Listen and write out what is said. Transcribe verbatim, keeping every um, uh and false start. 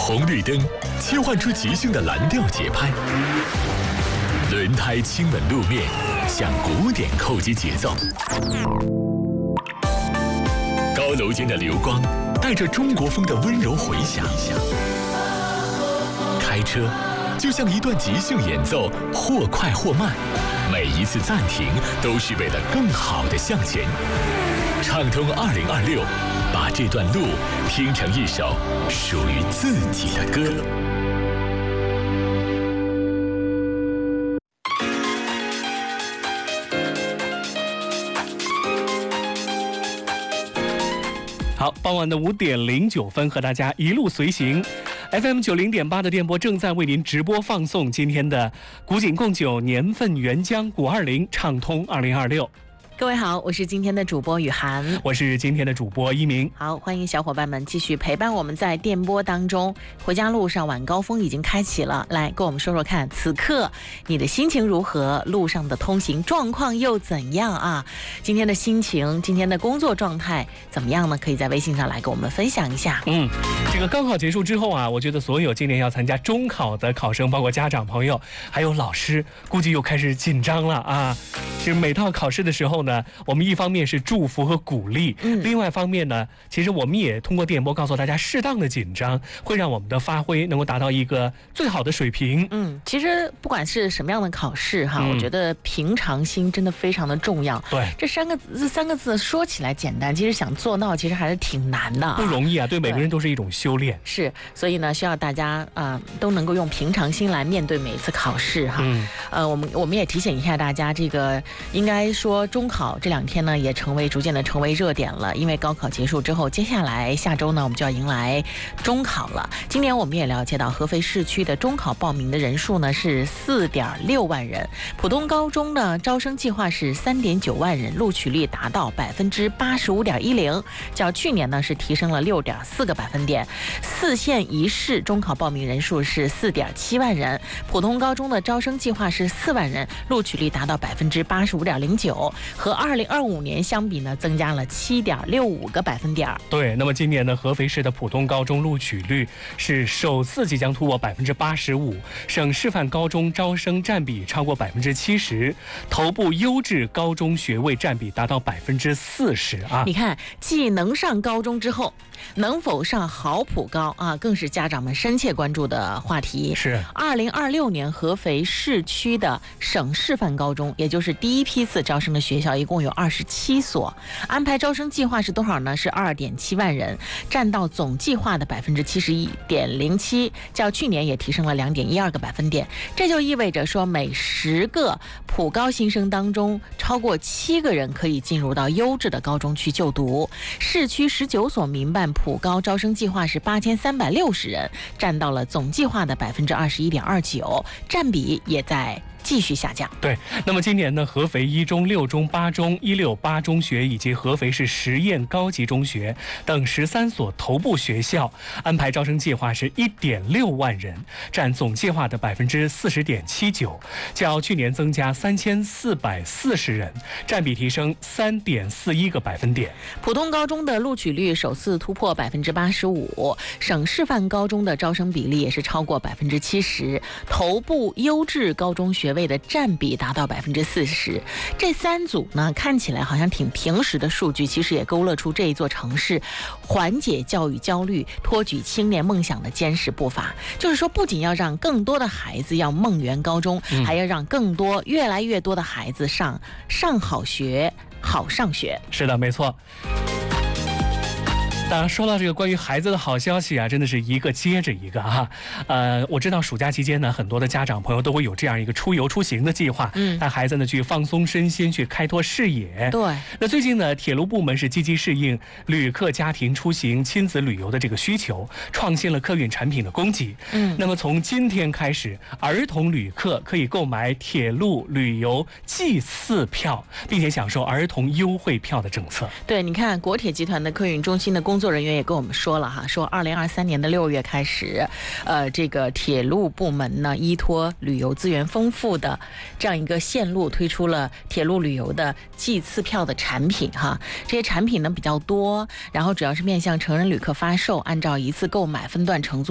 红绿灯切换出即兴的蓝调节拍，轮胎亲吻路面，像古典扣击节奏。高楼间的流光带着中国风的温柔回响。开车就像一段即兴演奏，或快或慢，每一次暂停都是为了更好的向前。畅通二零二六，把这段路听成一首属于自己的歌。 好，傍晚的五点零九分，和大家一路随行。F M 九零点八的电波正在为您直播放送今天的古井贡酒年份原浆古二零畅通二零二六。 各位好，我是今天的主播雨涵， 我是今天的主播一鸣。 好，欢迎小伙伴们继续陪伴我们在电波当中。回家路上晚高峰已经开启了，来跟我们说说看，此刻你的心情如何？路上的通行状况又怎样啊？今天的心情，今天的工作状态怎么样呢？可以在微信上来跟我们分享一下。 嗯，这个高考结束之后啊，我觉得所有今年要参加中考的考生，包括家长朋友，还有老师，估计又开始紧张了啊。其实每到考试的时候呢，我们一方面是祝福和鼓励，嗯，另外一方面呢，其实我们也通过电波告诉大家，适当的紧张会让我们的发挥能够达到一个最好的水平。 嗯，其实不管是什么样的考试哈，嗯、我觉得平常心真的非常的重要。 对， 这三个这三个字说起来简单，其实想做到其实还是挺难的、啊， 不容易啊。对每个人都是一种修炼。 是，所以呢，需要大家啊、呃、都能够用平常心来面对每一次考试哈。嗯，呃，我们我们也提醒一下大家，这个应该说中考这两天呢也成为逐渐的成为热点了，因为高考结束之后，接下来下周呢我们就要迎来中考了。今年我们也了解到，合肥市区的中考报名的人数呢是四点六万人，普通高中呢招生计划是三点九万人，录取率达到百分之八十五点一零，较去年呢是提升了六点四个百分点。四县一市中考报名人数是四点七万人，普通高中的招生计划是四万人，录取率达到百分之八十五点零九，和二零二五年相比呢，增加了七点六五个百分点。 对，那么今年呢，合肥市的普通高中录取率是首次即将突破百分之八十五，省示范高中招生占比超过百分之七十，头部优质高中学位占比达到百分之四十啊！ 你看，既能上高中之后，能否上好普高啊，更是家长们深切关注的话题。 是， 二零二六年合肥市区的省示范高中，也就是第一批次招生的学校，一共有二十七所，安排招生计划是多少呢？是二点七万人，占到总计划的百分之七十一点零七，较去年也提升了两点一二个百分点。这就意味着说，每十个普高新生当中，超过七个人可以进入到优质的高中去就读。市区十九所民办普高招生计划是八千三百六十人，占到了总计划的百分之二十一点二九，占比也在继续下降。 对，那么今年呢，合肥一中、六中、八中、一六八中学以及合肥市实验高级中学等十三所头部学校安排招生计划是一点六万人，占总计划的百分之四十点七九，较去年增加三千四百四十人，占比提升三点四一个百分点。 普通高中的录取率首次突破百分之八十五，省示范高中的招生比例也是超过百分之七十，头部优质高中学位的占比达到百分之四十。这三组呢，看起来好像挺平实的数据，其实也勾勒出这一座城市缓解教育焦虑、托举青年梦想的坚实步伐。就是说，不仅要让更多的孩子要梦圆高中，嗯、还要让更多、越来越多的孩子上上好学、好上学。 是的，没错。当然，说到这个关于孩子的好消息啊，真的是一个接着一个哈。呃，我知道暑假期间呢，很多的家长朋友都会有这样一个出游出行的计划，嗯，带孩子呢去放松身心，去开拓视野。 对。 那最近呢，铁路部门是积极适应旅客家庭出行、亲子旅游的这个需求，创新了客运产品的供给。嗯。那么从今天开始，儿童旅客可以购买铁路旅游季次票，并且享受儿童优惠票的政策。 对，你看国铁集团的客运中心的工作人员也跟我们说了哈，说二零二三年的六月开始，呃，这个铁路部门呢依托旅游资源丰富的这样一个线路，推出了铁路旅游的季次票的产品哈。这些产品呢比较多，然后主要是面向成人旅客发售，按照一次购买分段乘坐